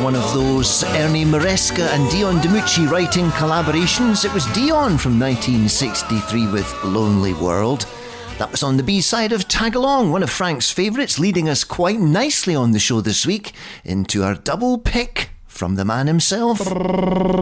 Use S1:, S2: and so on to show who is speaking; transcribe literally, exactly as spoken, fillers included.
S1: one of those Ernie Maresca and Dion DiMucci writing collaborations. It was Dion from nineteen sixty-three with Lonely World. That was on the B-side of Tag Along, one of Frank's favourites, leading us quite nicely on the show this week into our double pick from the man himself.